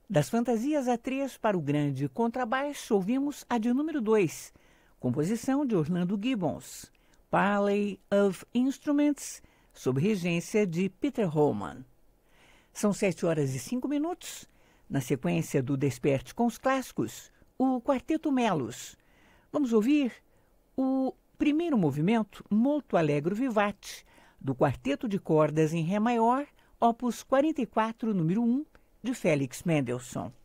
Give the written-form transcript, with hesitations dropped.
Das Fantasias A3 para o Grande Contrabaixo, ouvimos a de número 2, composição de Orlando Gibbons, Parley of Instruments, sob regência de Peter Holman. São 7h05. Na sequência do Desperte com os Clássicos, o Quarteto Melos. Vamos ouvir o primeiro movimento, Molto Allegro Vivace, do Quarteto de Cordas em Ré maior, opus 44, número 1, de Félix Mendelssohn.